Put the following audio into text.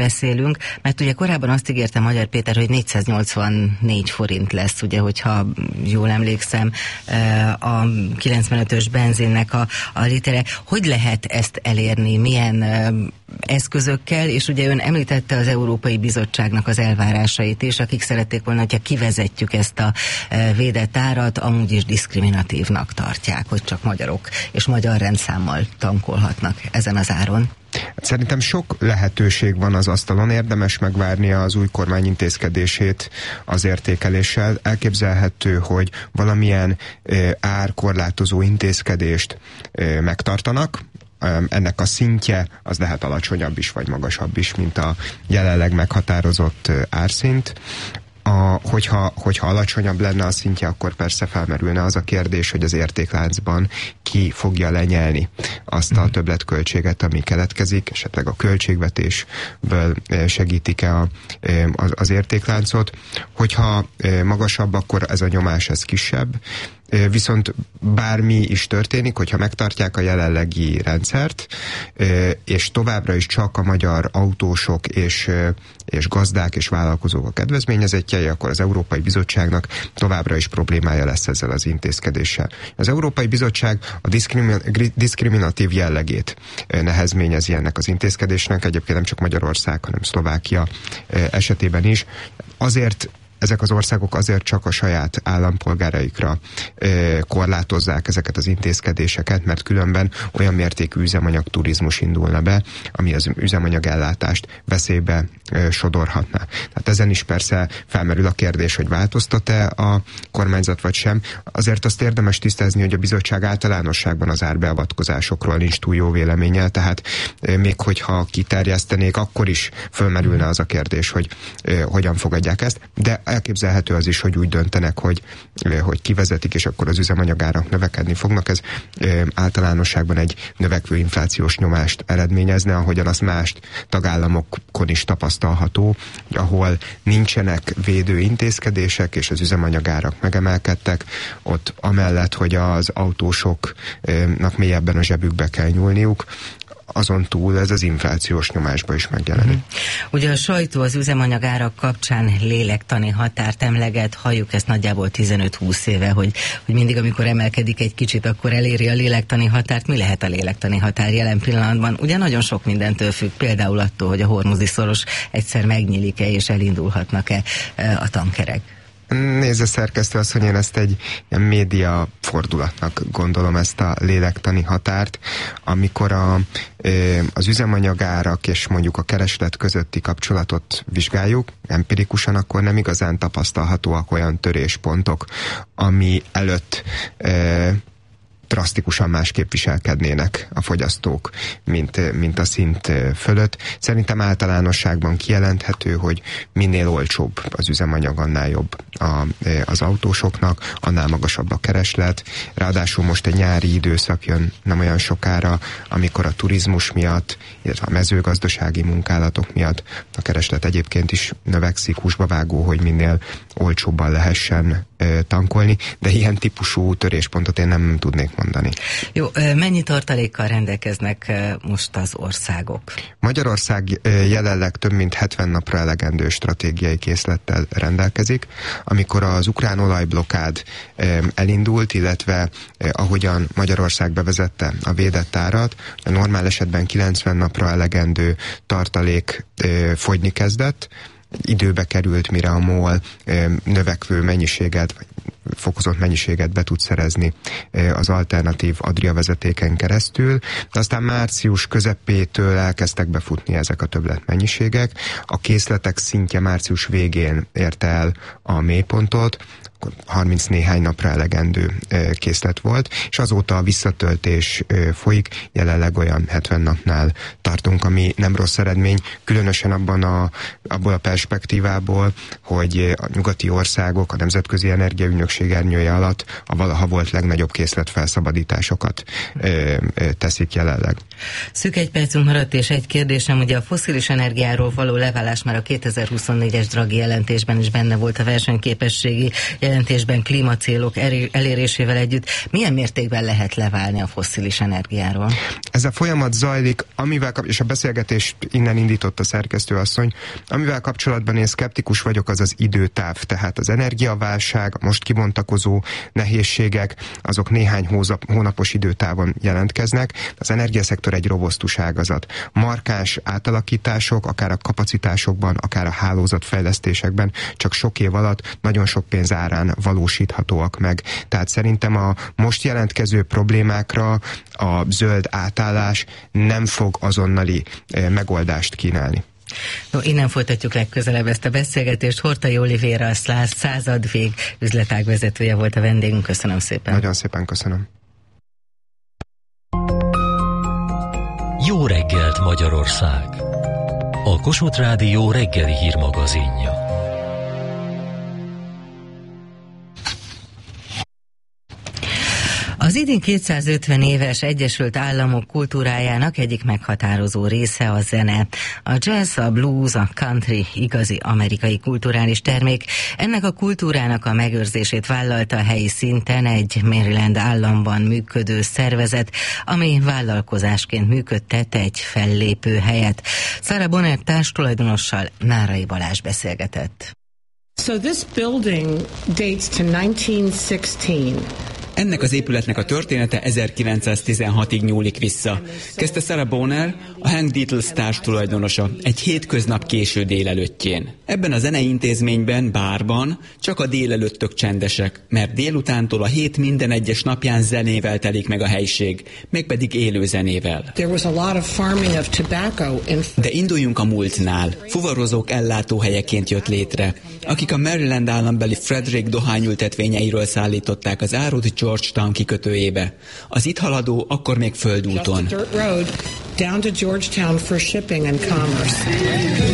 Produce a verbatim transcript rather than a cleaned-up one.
beszélünk, mert ugye korábban azt ígérte Magyar Péter, hogy négyszáznyolcvannégy forint lesz, ugye, hogyha jól emlékszem, a kilencvenötös benzinnek a, a litere. Hogy lehet ezt elérni? Milyen eszközökkel? És ugye ön említette az Európai Bizottságnak az elvárásait is, akik szerették volna, hogyha kivezetjük ezt a védett árat, amúgy is diszkriminatívnak tartják, hogy csak magyarok és magyar rendszámmal tankolhatnak ezen az áron. Szerintem sok lehetőség van az asztalon, érdemes megvárni az új kormány intézkedését az értékeléssel. Elképzelhető, hogy valamilyen e, árkorlátozó intézkedést e, megtartanak. Ennek a szintje az lehet alacsonyabb is, vagy magasabb is, mint a jelenleg meghatározott árszint. A, hogyha, hogyha alacsonyabb lenne a szintje, akkor persze felmerülne az a kérdés, hogy az értékláncban ki fogja lenyelni azt a többletköltséget, ami keletkezik, esetleg a költségvetésből segítik-e a, az, az értékláncot. Hogyha magasabb, akkor ez a nyomás ez kisebb. Viszont bármi is történik, hogyha megtartják a jelenlegi rendszert, és továbbra is csak a magyar autósok és, és gazdák és vállalkozók a kedvezményezettjei, akkor az Európai Bizottságnak továbbra is problémája lesz ezzel az intézkedéssel. Az Európai Bizottság a diszkrimin- diszkriminatív jellegét nehezményezi ennek az intézkedésnek, egyébként nem csak Magyarország, hanem Szlovákia esetében is. Azért ezek az országok azért csak a saját állampolgáraikra ö, korlátozzák ezeket az intézkedéseket, mert különben olyan mértékű üzemanyag turizmus indulna be, ami az üzemanyagellátást veszélybe ö, sodorhatná. Tehát ezen is persze felmerül a kérdés, hogy változtat-e a kormányzat vagy sem. Azért azt érdemes tisztázni, hogy a bizottság általánosságban az árbeavatkozásokról nincs túl jó véleménye, tehát ö, még hogyha kiterjesztenék, akkor is fölmerülne az a kérdés, hogy ö, hogyan fogadják ezt, de elképzelhető az is, hogy úgy döntenek, hogy, hogy kivezetik, és akkor az üzemanyagárak növekedni fognak. Ez e, általánosságban egy növekvő inflációs nyomást eredményezne, ahogyan az más tagállamokon is tapasztalható, ahol nincsenek védő intézkedések, és az üzemanyagárak megemelkedtek, ott amellett, hogy az autósoknak mélyebben a zsebükbe kell nyúlniuk, azon túl ez az inflációs nyomásba is megjelenik. Uh-huh. Ugye a sajtó az üzemanyagárak kapcsán lélektani határt emleget, halljuk ezt nagyjából tizenöt-húsz éve, hogy, hogy mindig, amikor emelkedik egy kicsit, akkor eléri a lélektani határt. Mi lehet a lélektani határ jelen pillanatban? Ugye nagyon sok mindentől függ, például attól, hogy a hormuzi szoros egyszer megnyílik-e és elindulhatnak-e a tankerek. Nézze, szerkesztő asszony, én ezt egy ilyen média fordulatnak gondolom, ezt a lélektani határt, amikor a, az üzemanyagárak és mondjuk a kereslet közötti kapcsolatot vizsgáljuk, empirikusan, akkor nem igazán tapasztalhatóak olyan töréspontok, ami előtt e, drasztikusan másképp viselkednének a fogyasztók, mint, mint a szint fölött. Szerintem általánosságban kijelenthető, hogy minél olcsóbb az üzemanyag, annál jobb a, az autósoknak, annál magasabb a kereslet. Ráadásul most egy nyári időszak jön nem olyan sokára, amikor a turizmus miatt, illetve a mezőgazdasági munkálatok miatt a kereslet egyébként is növekszik, húsba vágó, hogy minél olcsóbban lehessen tankolni, de ilyen típusú töréspontot én nem tudnék mondani. Jó, mennyi tartalékkal rendelkeznek most az országok? Magyarország jelenleg több mint hetven napra elegendő stratégiai készlettel rendelkezik. Amikor az ukrán olajblokkád elindult, illetve ahogyan Magyarország bevezette a védett árat, a normál esetben kilencven napra elegendő tartalék fogyni kezdett, időbe került, mire a MOL növekvő mennyiséget, vagy fokozott mennyiséget be tud szerezni az alternatív Adria vezetéken keresztül, de aztán március közepétől elkezdtek befutni ezek a többlet mennyiségek. A készletek szintje március végén érte el a mélypontot, harminc néhány napra elegendő készlet volt, és azóta a visszatöltés folyik, jelenleg olyan hetven napnál tartunk, ami nem rossz eredmény, különösen abban a, abból a perspektívából, hogy a nyugati országok a Nemzetközi Energiaügynökség ernyője alatt a valaha volt legnagyobb készletfelszabadításokat ö, ö, teszik jelenleg. Szűk egy percünk maradt, és egy kérdésem, ugye a fosszilis energiáról való leválás már a kétezer-huszonnégyes Draghi jelentésben is benne volt, a versenyképességi jelentésben klímacélok elérésével együtt milyen mértékben lehet leválni a fosszilis energiáról? Ez a folyamat zajlik, amivel, és a beszélgetést innen indított a szerkesztőasszony, amivel kapcsolatban én szkeptikus vagyok, az az időtáv, tehát az energiaválság, a most kibontakozó nehézségek, azok néhány hónapos időtávon jelentkeznek. Az energiaszektor egy robosztus ágazat. Markáns átalakítások, akár a kapacitásokban, akár a hálózatfejlesztésekben csak sok év alatt nagyon sok pénz árán valósíthatóak meg. Tehát szerintem a most jelentkező problémákra a zöld átállás nem fog azonnali megoldást kínálni. No, innen folytatjuk legközelebb ezt a beszélgetést. Hortai Olivéra, a Századvég üzletág vezetője volt a vendégünk. Köszönöm szépen. Nagyon szépen köszönöm. Jó reggelt, Magyarország! A Kossuth Rádió reggeli hírmagazinja. Az idén kétszázötven éves Egyesült Államok kultúrájának egyik meghatározó része a zene. A jazz, a blues, a country igazi amerikai kulturális termék. Ennek a kultúrának a megőrzését vállalta a helyi szinten egy Maryland államban működő szervezet, ami vállalkozásként működtet egy fellépő helyet. Sarah Bonner társtulajdonossal Nárai Balázs beszélgetett. So this building dates to nineteen sixteen. Ennek az épületnek a története ezerkilencszáztizenhatig nyúlik vissza. Kezdte Sarah Bonner, a Hank Dietl társ tulajdonosa, egy hétköznap késő délelőttjén. Ebben a zenei intézményben, bárban csak a délelőttök csendesek, mert délutántól a hét minden egyes napján zenével telik meg a helység, mégpedig élő zenével. De induljunk a múltnál. Fuvarozók ellátóhelyeként jött létre, akik a Maryland állambeli Frederick dohányültetvényeiről szállították az árut Georgetown kikötőjébe. Az itt haladó akkor még földúton.